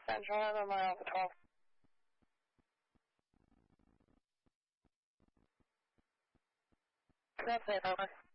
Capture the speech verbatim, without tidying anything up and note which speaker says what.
Speaker 1: Central eleven miles at twelve. That's it, over.